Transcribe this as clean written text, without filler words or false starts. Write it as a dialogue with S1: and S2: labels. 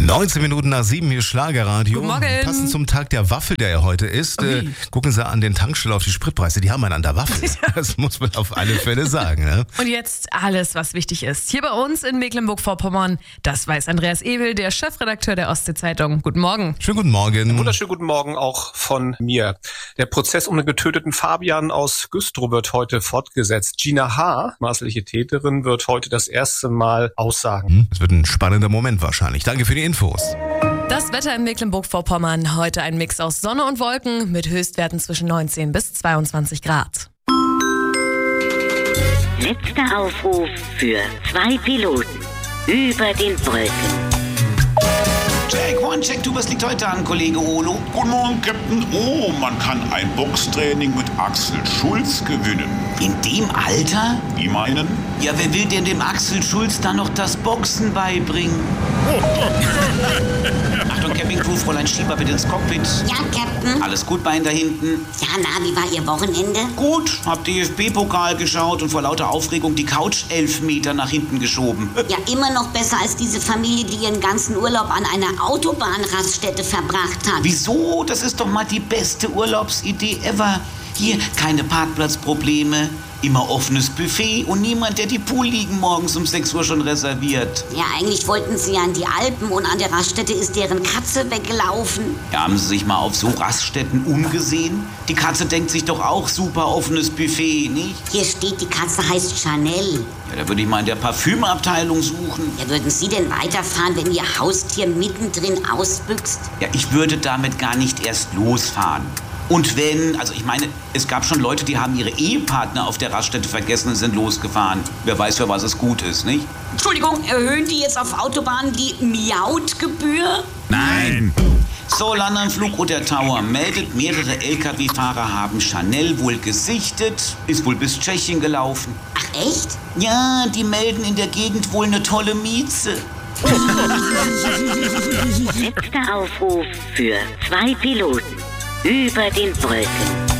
S1: 19 Minuten nach 7 hier Schlagerradio.
S2: Guten Morgen.
S1: Passend zum Tag der Waffel, der ja heute ist. Gucken Sie an den Tankstellen auf die Spritpreise. Die haben einen an der Waffel. Das muss man auf alle Fälle sagen. Ne?
S2: Und jetzt alles, was wichtig ist. Hier bei uns in Mecklenburg-Vorpommern. Das weiß Andreas Ebel, der Chefredakteur der Ostsee-Zeitung. Guten Morgen.
S1: Schönen guten Morgen.
S3: Wunderschönen guten Morgen auch von mir. Der Prozess um den getöteten Fabian aus Güstrow wird heute fortgesetzt. Gina H., maßliche Täterin, wird heute das erste Mal aussagen.
S1: Es wird ein spannender Moment wahrscheinlich. Danke für die Infos.
S2: Das Wetter in Mecklenburg-Vorpommern. Heute ein Mix aus Sonne und Wolken mit Höchstwerten zwischen 19 bis 22 Grad.
S4: Letzter Aufruf für 2 Piloten über den Wolken.
S5: Check, one, check, two, was liegt heute an, Kollege Olo?
S6: Guten Morgen, Captain. Oh, man kann ein Boxtraining mit Axel Schulz gewinnen.
S5: In dem Alter?
S6: Die meinen?
S5: Ja, wer will denn dem Axel Schulz dann noch das Boxen beibringen? Achtung, Campingcrew, Fräulein Schieber, bitte ins Cockpit.
S7: Ja, Captain.
S5: Alles gut bei Ihnen da hinten?
S7: Ja, na, wie war Ihr Wochenende?
S5: Gut, hab DFB-Pokal geschaut und vor lauter Aufregung die Couch 11 Meter nach hinten geschoben.
S7: Ja, immer noch besser als diese Familie, die ihren ganzen Urlaub an einer Autobahnraststätte verbracht hat.
S5: Wieso? Das ist doch mal die beste Urlaubsidee ever. Hier, keine Parkplatzprobleme, immer offenes Buffet und niemand, der die Poolliegen morgens um 6 Uhr schon reserviert.
S7: Ja, eigentlich wollten sie ja in die Alpen und an der Raststätte ist deren Katze weggelaufen.
S5: Ja, haben Sie sich mal auf so Raststätten umgesehen? Die Katze denkt sich doch auch super offenes Buffet, nicht?
S7: Hier steht, die Katze heißt Chanel.
S5: Ja, da würde ich mal in der Parfümabteilung suchen.
S7: Ja, würden Sie denn weiterfahren, wenn Ihr Haustier mittendrin ausbüchst?
S5: Ja, ich würde damit gar nicht erst losfahren. Und wenn, also ich meine, es gab schon Leute, die haben ihre Ehepartner auf der Raststätte vergessen und sind losgefahren. Wer weiß, für was es gut ist, nicht?
S7: Entschuldigung, erhöhen die jetzt auf Autobahnen die Miautgebühr?
S1: Nein.
S5: So, London Flugroute Tower meldet, mehrere Lkw-Fahrer haben Chanel wohl gesichtet, ist wohl bis Tschechien gelaufen.
S7: Ach, echt?
S5: Ja, die melden in der Gegend wohl eine tolle Mieze.
S4: Letzter Aufruf für 2 Piloten über den Wolken.